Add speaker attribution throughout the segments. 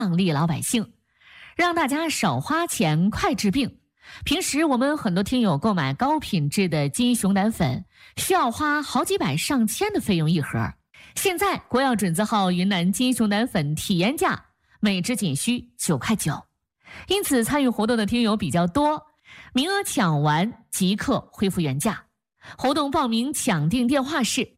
Speaker 1: 励老百姓，让大家少花钱快治病。平时我们很多听友购买高品质的金熊胆粉，需要花好几百上千的费用一盒。现在国药准字号云南金熊胆粉体验价每支仅需9块9，因此参与活动的听友比较多，名额抢完即刻恢复原价。活动报名抢订电话是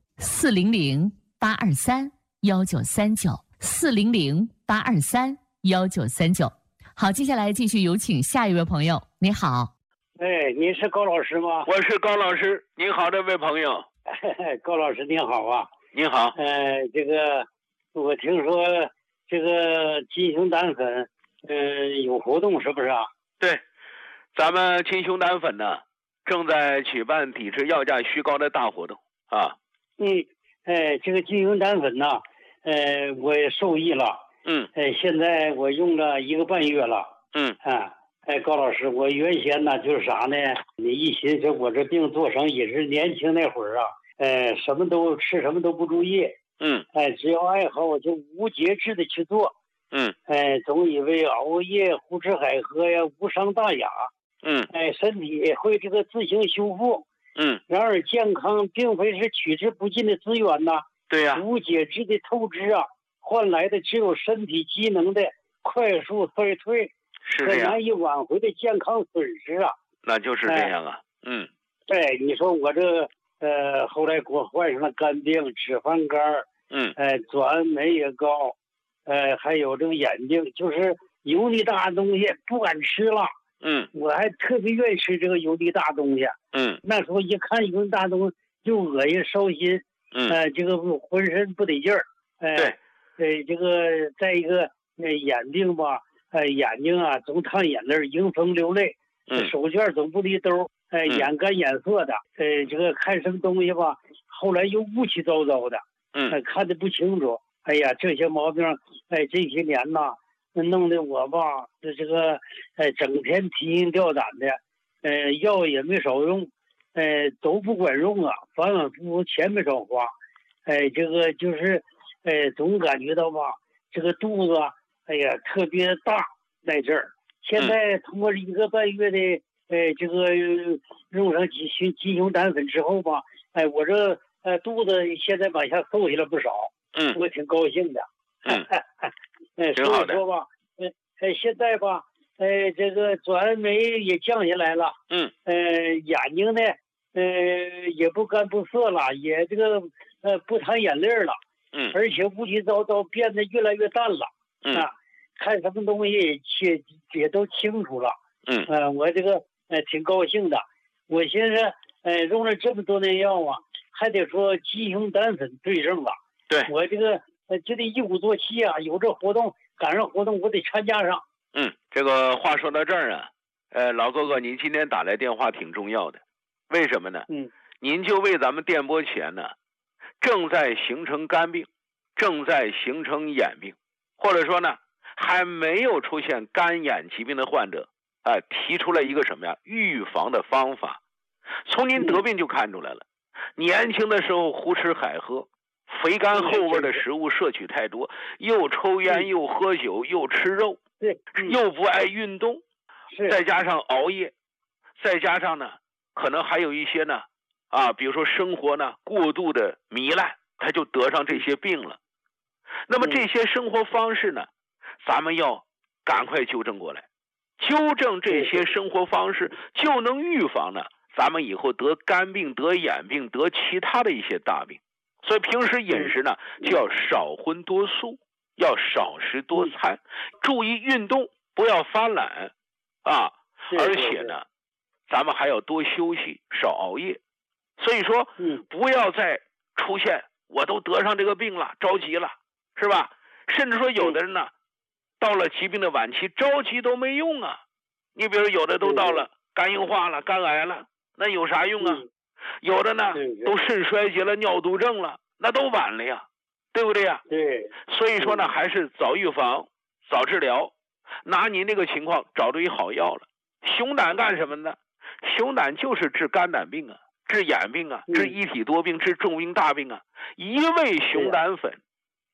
Speaker 1: 400-823-1939，400-823-1939。好，接下来继续有请下一位朋友。你好。
Speaker 2: 您是高老师吗？
Speaker 3: 我是高老师。您好，这位朋友。
Speaker 2: 高老师您好啊。
Speaker 3: 您好。
Speaker 2: 我听说这个金熊胆粉，有活动是不是啊？
Speaker 3: 对，咱们金熊胆粉呢，正在举办抵制药价虚高的大活动啊。
Speaker 2: 这个金熊胆粉呢，我也受益了。现在我用了1个半月了。高老师，我原先呢就是啥呢？你一寻思我这病做成也是年轻那会儿啊，什么都吃，什么都不注意。只要爱好我就无节制的去做。总以为熬夜、胡吃海喝呀无伤大雅。身体会这个自行修复。然而健康并非是取之不尽的资源呐。
Speaker 3: 对呀。
Speaker 2: 无节制的透支啊，换来的只有身体机能的快速衰退，
Speaker 3: 是这样，
Speaker 2: 难以挽回的健康损失啊。
Speaker 3: 那就是这样啊。
Speaker 2: 对，你说我这后来给我患上了肝病、脂肪肝，转酶也高，还有这个眼睛，就是油腻大的东西不敢吃了。我还特别愿意吃这个油腻大东西。那时候一看油腻大东西就恶心烧心。这个浑身不得劲儿。这个再一个眼病吧，眼睛啊总淌眼泪，迎风流泪。手绢总不离兜。眼干眼涩的。这个看什么东西吧，后来又乌七糟糟的。看得不清楚。哎呀，这些毛病，这些年呐，弄得我吧，这个整天提心吊胆的。药也没少用，都不管用啊，反反复复钱没少花。这个就是总感觉到吧，这个肚子哎呀特别大在这儿。现在通过1个半月的这个用上金熊胆粉之后吧，我这肚子现在往下瘦下来不少。我挺高兴的。所以说吧，现在吧，这个转酶也降下来了。眼睛呢，也不干不涩了，也这个不淌眼泪了。而且乌七糟糟变得越来越淡了。看什么东西也都清楚了。我这个挺高兴的。我寻思用了这么多年药啊，还得说金熊胆粉对症了。
Speaker 3: 对，
Speaker 2: 我这个就得一鼓作气啊，有这活动赶上活动我得参加上。
Speaker 3: 这个话说到这儿啊，老哥哥您今天打来电话挺重要的。为什么呢？您就为咱们电波前呢正在形成肝病，正在形成眼病，或者说呢还没有出现肝眼疾病的患者提出来一个什么呀预防的方法。从您得病就看出来了。年轻的时候胡吃海喝，肥甘厚味的食物摄取太多，又抽烟又喝酒又吃肉，又不爱运动，再加上熬夜，再加上呢可能还有一些呢比如说生活呢过度的糜烂，他就得上这些病了。那么这些生活方式呢，咱们要赶快纠正过来，纠正这些生活方式就能预防呢咱们以后得肝病、得眼病、得其他的一些大病。所以平时饮食呢就要少荤多素，要少食多餐，注意运动，不要发懒而且呢咱们还要多休息，少熬夜。所以说不要再出现我都得上这个病了着急了，是吧？甚至说有的人呢到了疾病的晚期着急都没用啊。你比如有的都到了肝硬化了、肝癌了，那有啥用啊？有的呢都肾衰竭了、尿毒症了，那都晚了呀，对不对呀？
Speaker 2: 对。
Speaker 3: 所以说呢还是早预防早治疗。拿您这个情况找对好药了。熊胆干什么呢？熊胆就是治肝胆病啊，治眼病啊，治一体多病，治重病大病啊。一味熊胆粉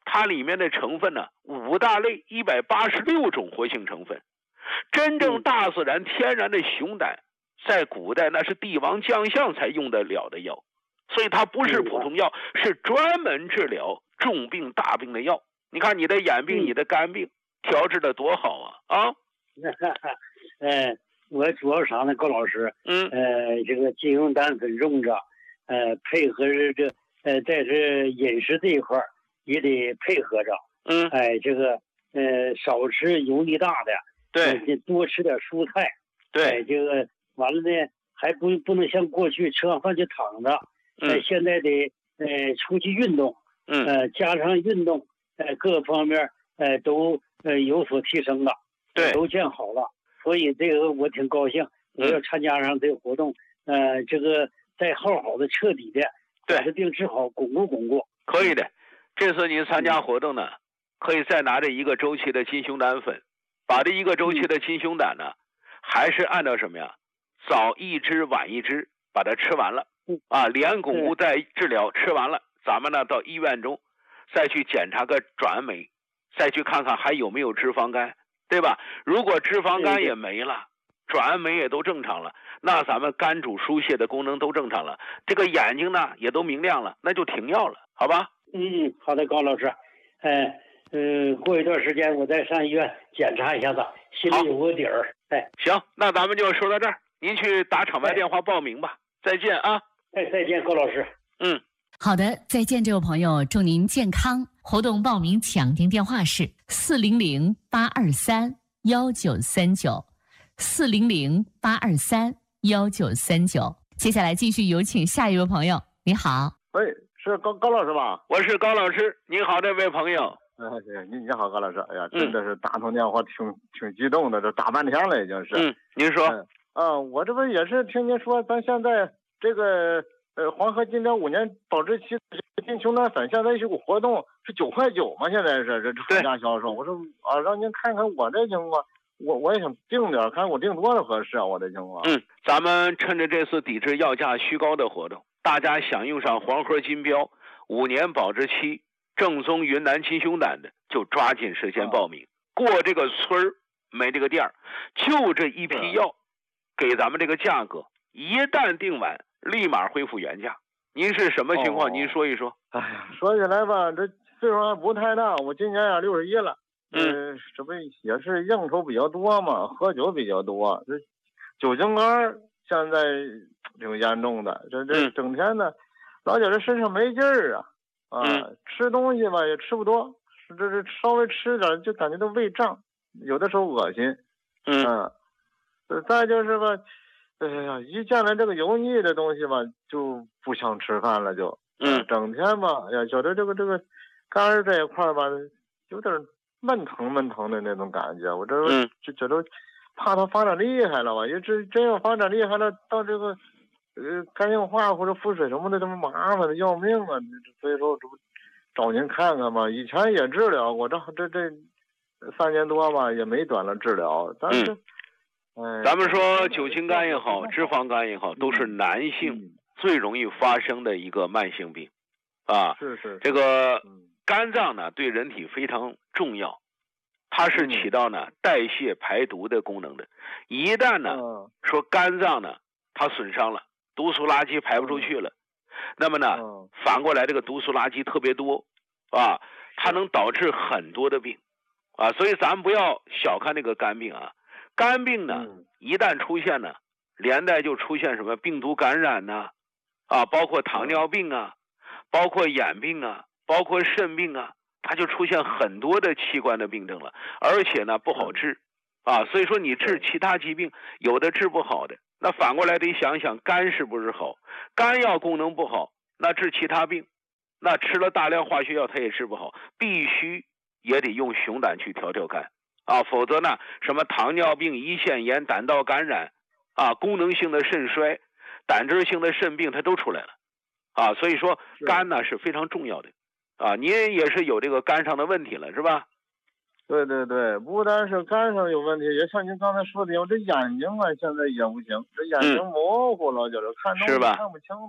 Speaker 3: 它里面的成分呢，5大类186种活性成分。真正大自然天然的熊胆，在古代那是帝王将相才用得了的药，所以它不是普通药，是专门治疗重病大病的药。你看你的眼病、你的肝病调治的多好啊！
Speaker 2: 我主要啥呢，高老师？这个金熊胆粉种着，配合着在这饮食这一块也得配合着。这个少吃油腻大的，
Speaker 3: 对，
Speaker 2: 多吃点蔬菜。
Speaker 3: 对，
Speaker 2: 这个完了呢，还不能像过去吃完饭就躺着。现在得出去运动。加上运动，各方面都有所提升了。
Speaker 3: 对，
Speaker 2: 都见好了。所以这个我挺高兴，我要参加上这个活动，这个再好的彻底的把这病治好，巩固。
Speaker 3: 可以的，这次您参加活动呢，可以再拿着1个周期的金熊胆粉，把这1个周期的金熊胆呢，还是按照什么呀？早1支晚1支，把它吃完了连巩固带治疗吃完了，咱们呢到医院中再去检查个转酶，再去看看还有没有脂肪肝。对吧？如果脂肪肝也没了，转酶也都正常了，那咱们肝主疏泄的功能都正常了，这个眼睛呢也都明亮了，那就停药了，好吧？
Speaker 2: 好的，高老师。过一段时间我再上医院检查一下子，心里有个底儿。
Speaker 3: 行，那咱们就说到这儿，您去打场外电话报名吧。再见啊！
Speaker 2: 再见，高老师。
Speaker 1: 好的，再见，这位朋友，祝您健康。活动报名抢订电话是400-823-1939，400-823-1939。接下来继续有请下一位朋友。你好，
Speaker 4: 喂，是高老师吧？
Speaker 3: 我是高老师，您好，这位朋友。
Speaker 4: 你好，高老师。哎呀，真的是打通电话挺激动的，这打半天了已经是。
Speaker 3: 您说。
Speaker 4: 我这不也是听您说，咱现在这个黄河金标5年保质期金熊胆粉现在有个活动是9.9块嘛，现在是这厂家销售。我说让您看看我这情况，我也想定点，看我定多少合适啊，我这情况。
Speaker 3: 咱们趁着这次抵制药价虚高的活动，大家想用上黄河金标5年保质期正宗云南金熊胆的，就抓紧时间报名。过这个村儿没这个店儿，就这一批药，给咱们这个价格，一旦定完，立马恢复原价。您是什么情况？您说一说。
Speaker 4: 哎呀，说起来吧，这岁数还不太大，我今年也61了。这不也是应酬比较多嘛，喝酒比较多，这酒精肝现在挺严重的。这整天呢，老觉得身上没劲儿吃东西吧也吃不多，这稍微吃点就感觉到胃胀，有的时候恶心。再就是吧，一见了这个油腻的东西吧，就不想吃饭了，就整天吧，觉得这个肝这一块吧，有点闷疼的那种感觉。我就觉得怕它发展厉害了吧，因为真要发展厉害了，到这个肝硬化或者腹水什么的，这么麻烦的要命啊！所以说这不找您看看嘛。以前也治疗过，这3年多吧，也没短了治疗，但是。
Speaker 3: 咱们说酒精肝也好，脂肪肝也好，都是男性最容易发生的一个慢性病
Speaker 4: 是
Speaker 3: 这个肝脏呢对人体非常重要，它是起到呢代谢排毒的功能的。一旦呢说肝脏呢它损伤了，毒素垃圾排不出去了，那么呢反过来这个毒素垃圾特别多它能导致很多的病所以咱们不要小看这个肝病肝病呢一旦出现呢，连带就出现什么病毒感染包括糖尿病包括眼病包括肾病它就出现很多的器官的病症了，而且呢不好治所以说你治其他疾病有的治不好的，那反过来得想想肝是不是好，肝要功能不好，那治其他病，那吃了大量化学药它也治不好，必须也得用熊胆去调肝否则呢什么糖尿病、胰腺炎、胆道感染功能性的肾衰、胆汁性的肾病它都出来了所以说肝呢是非常重要的您也是有这个肝上的问题了是吧？
Speaker 4: 对，不单是肝上有问题，也像您刚才说的，我这眼睛现在也不行，这眼睛模糊了，就是看东西看不清楚。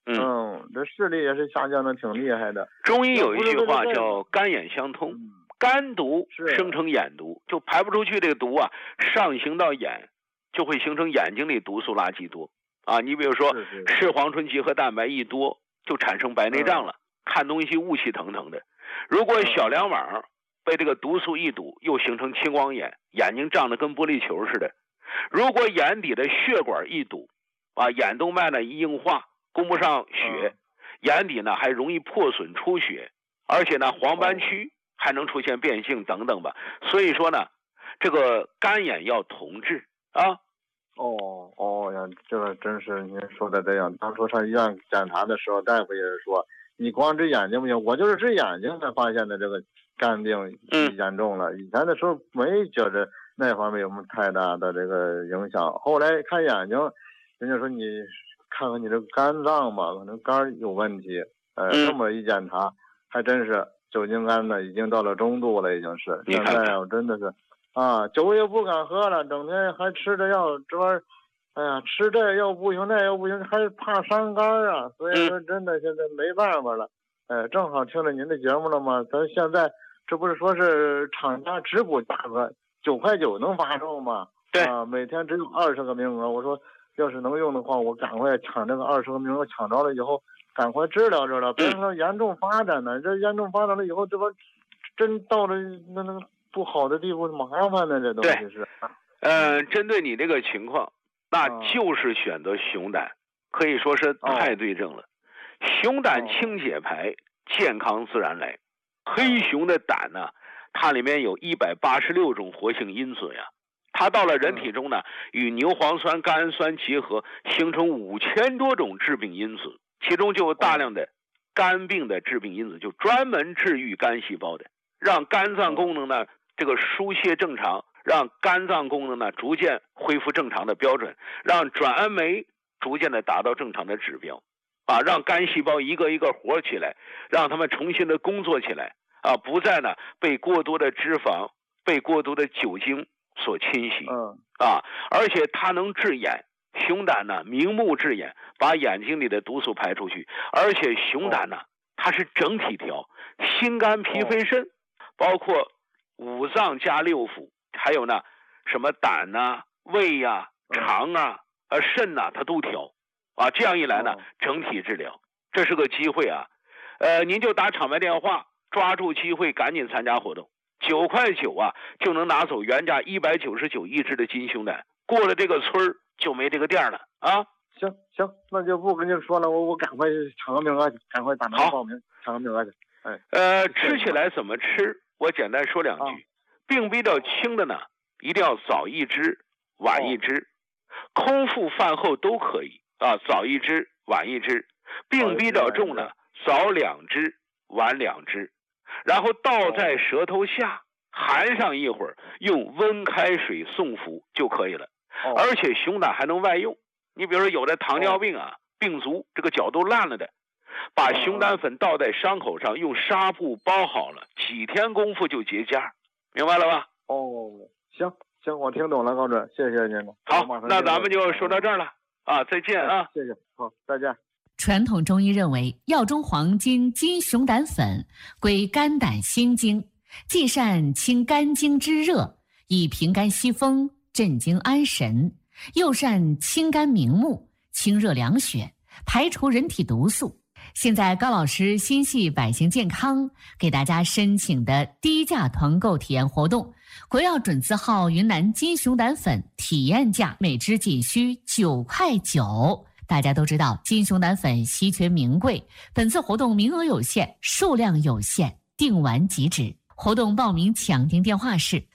Speaker 4: 这视力也是下降的挺厉害的。
Speaker 3: 中医有一句话叫肝眼相通，肝毒生成眼毒，就排不出去这个毒啊，上行到眼，就会形成眼睛里毒素垃圾多啊。你比如说视黄醇集合蛋白一多，就产生白内障了，看东西雾气腾腾的。如果小梁网被这个毒素一堵，又形成青光眼，眼睛胀得跟玻璃球似的。如果眼底的血管一堵啊，眼动脉呢一硬化，供不上血，眼底呢还容易破损出血，而且呢黄斑区还能出现变性等等吧。所以说呢，这个干眼要同治啊。
Speaker 4: 呀，这个真是您说的这样。当初上医院检查的时候，大夫也是说，你光治眼睛不行，我就是治眼睛才发现的这个肝病严重了。以前的时候没觉着那方面有什么太大的这个影响，后来看眼睛，人家说你看看你这个肝脏吧，可能肝有问题。这么一检查，还真是酒精肝呢，已经到了中度了，已经是。现在我真的是，酒也不敢喝了，整天还吃着药，这玩意儿，哎呀，吃这又不行，那又不行，还怕伤肝啊。所以说真的现在没办法了。正好听了您的节目了嘛，咱现在这不是说是厂家直补价格9.9块能发售吗？
Speaker 3: 对
Speaker 4: 每天只有20个名额。我说要是能用的话，我赶快抢这个20个名额，抢着了以后赶快治疗，别让它严重发展呢。这严重发展了以后，这不真到了那不好的地步，麻烦呢，这东西是。
Speaker 3: 针对你这个情况，那就是选择熊胆，可以说是太对症了。熊胆清解排，健康自然来。黑熊的胆呢，它里面有186种活性因子呀，它到了人体中呢，与牛磺酸、甘氨酸结合，形成5000多种致病因子，其中就有大量的肝病的致病因子，就专门治愈肝细胞的，让肝脏功能呢这个疏泄正常，让肝脏功能呢逐渐恢复正常的标准，让转氨酶逐渐的达到正常的指标。让肝细胞一个一个活起来，让他们重新的工作起来不再呢被过多的脂肪、被过多的酒精所侵袭而且它能治眼。熊胆呢明目治眼，把眼睛里的毒素排出去，而且熊胆呢它是整体调，心肝脾肺肾包括5脏加6腑，还有呢什么胆胃肠肾它都调这样一来呢整体治疗，这是个机会您就打厂牌电话，抓住机会赶紧参加活动，9.9块就能拿走原价199一支的金熊胆，过了这个村就没这个店了
Speaker 4: 行，那就不跟您说了，我赶快抢个名额去，赶快打电话报名抢个名额去。
Speaker 3: 吃起来怎么吃？我简单说2句。病比较轻的呢，一定要早1支，晚1支，空腹饭后都可以早1支，晚1支。病比较重呢，早2支，晚2支，然后倒在舌头下，含上一会儿，用温开水送服就可以了。而且熊胆还能外用，你比如说有的糖尿病病足，这个脚都烂了的，把熊胆粉倒在伤口上，用纱布包好了，几天功夫就结痂，明白了吧？
Speaker 4: 行，我听懂了，高准，谢谢您了。
Speaker 3: 好，那咱们就说到这儿了再见
Speaker 4: 谢谢，好，再见。
Speaker 1: 传统中医认为，药中黄金金熊胆粉归肝胆心经，既善清肝经之热，以平肝息风，镇惊安神，又善清肝明目，清热凉血，排除人体毒素。现在高老师心系百姓健康，给大家申请的低价团购体验活动，国药准字号云南金熊胆粉体验价每支仅需9.9块。大家都知道金熊胆粉稀缺名贵，本次活动名额有限，数量有限，订完即止。活动报名抢订电话是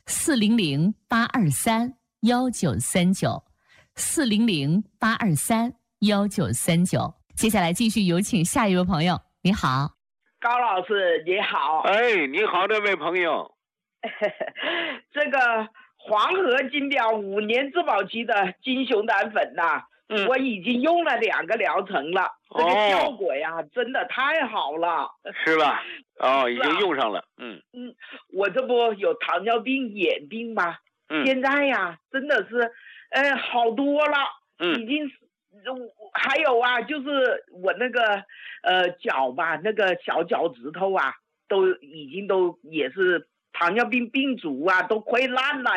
Speaker 1: 400-823-1939 400-823-1939。接下来继续有请下一位朋友。你好，
Speaker 5: 高老师你好。
Speaker 3: 你好，这位朋友。
Speaker 5: 这个黄河金标5年质保期的金熊胆粉我已经用了2个疗程了，这个效果呀真的太好了，
Speaker 3: 是吧？已经用上了。
Speaker 5: 我这不有糖尿病眼病吗？现在呀真的是好多了。已经还有啊，就是我那个脚吧，那个小脚趾头啊，都已经也是糖尿病病足啊，都溃烂了。